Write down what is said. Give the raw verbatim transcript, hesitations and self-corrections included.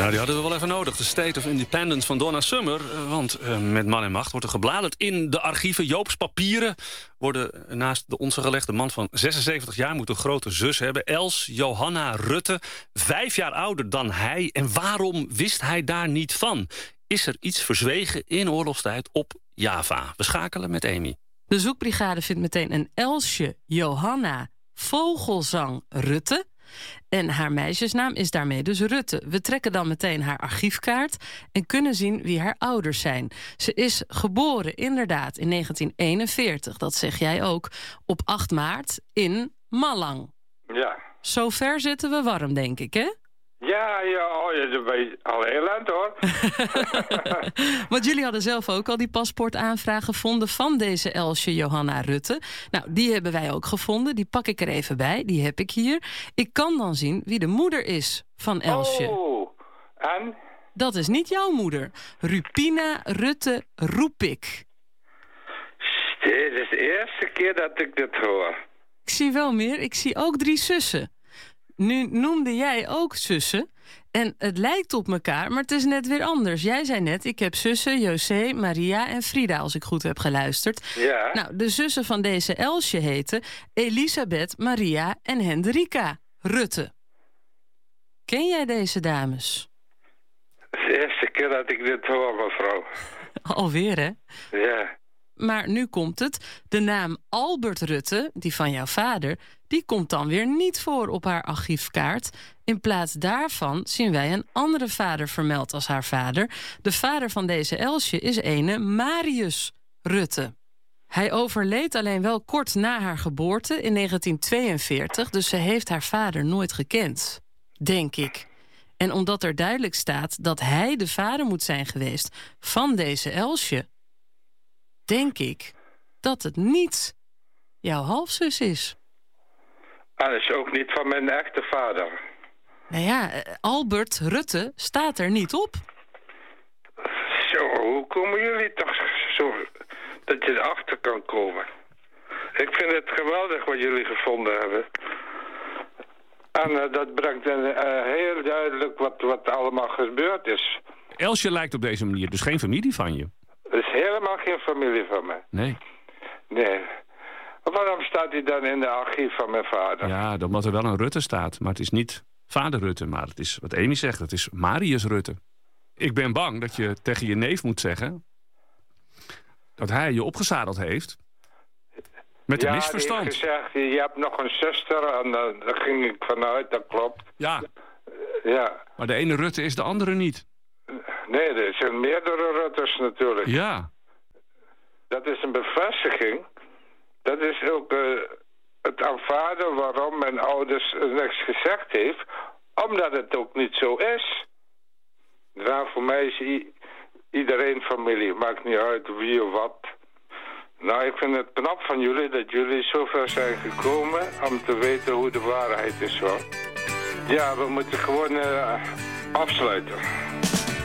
Nou, die hadden we wel even nodig. De State of Independence van Donna Summer. Want uh, met Man en Macht wordt er gebladerd in de archieven. Joop's papieren worden naast de onze gelegd. De man van zesenzeventig jaar moet een grote zus hebben. Els Johanna Rutte. Vijf jaar ouder dan hij. En waarom wist hij daar niet van? Is er iets verzwegen in oorlogstijd op Java? We schakelen met Amy. De zoekbrigade vindt meteen een Elsje Johanna Vogelzang Rutte. En haar meisjesnaam is daarmee dus Rutte. We trekken dan meteen haar archiefkaart en kunnen zien wie haar ouders zijn. Ze is geboren inderdaad in negentien eenenveertig, dat zeg jij ook, op acht maart in Malang. Ja. Zo ver zitten we warm, denk ik, hè? Ja, ja, oh, ja, dat ben je al heel eind, hoor. Want jullie hadden zelf ook al die paspoortaanvraag gevonden van deze Elsje Johanna Rutte. Nou, die hebben wij ook gevonden. Die pak ik er even bij. Die heb ik hier. Ik kan dan zien wie de moeder is van Elsje. Oh, en? Dat is niet jouw moeder. Rupina Rutte Roepik. Dit is de eerste keer dat ik dit hoor. Ik zie wel meer. Ik zie ook drie zussen. Nu noemde jij ook zussen. En het lijkt op elkaar, maar het is net weer anders. Jij zei net, ik heb zussen, José, Maria en Frida, als ik goed heb geluisterd. Ja. Nou, de zussen van deze Elsje heten Elisabeth, Maria en Hendrika Rutte. Ken jij deze dames? Het is de eerste keer dat ik dit hoor, mevrouw. Alweer, hè? Ja. Maar nu komt het. De naam Albert Rutte, die van jouw vader, die komt dan weer niet voor op haar archiefkaart. In plaats daarvan zien wij een andere vader vermeld als haar vader. De vader van deze Elsje is ene Marius Rutte. Hij overleed alleen wel kort na haar geboorte in negentien tweeënveertig... dus ze heeft haar vader nooit gekend, denk ik. En omdat er duidelijk staat dat hij de vader moet zijn geweest van deze Elsje, denk ik dat het niet jouw halfzus is. En dat is ook niet van mijn echte vader. Nou ja, Albert Rutte staat er niet op. Zo, hoe komen jullie toch zo dat je erachter kan komen? Ik vind het geweldig wat jullie gevonden hebben. En uh, dat brengt uh, heel duidelijk wat, wat allemaal gebeurd is. Elsje lijkt op deze manier dus geen familie van je. Het is helemaal geen familie van mij. Nee. Nee. Waarom staat hij dan in de archief van mijn vader? Ja, omdat er wel een Rutte staat. Maar het is niet vader Rutte, maar het is wat Amy zegt. Het is Marius Rutte. Ik ben bang dat je tegen je neef moet zeggen dat hij je opgezadeld heeft met een ja, misverstand. Ja, hij heeft gezegd, je hebt nog een zuster en uh, daar ging ik vanuit, dat klopt. Ja. Uh, ja. Maar de ene Rutte is de andere niet. Nee, er zijn meerdere Rutters natuurlijk. Ja. Dat is een bevestiging. Dat is ook uh, het aanvaarden waarom mijn ouders niks gezegd heeft. Omdat het ook niet zo is. Nou, voor mij is i- iedereen familie. Maakt niet uit wie of wat. Nou, ik vind het knap van jullie dat jullie zover zijn gekomen om te weten hoe de waarheid is, hoor. Ja, we moeten gewoon uh, afsluiten.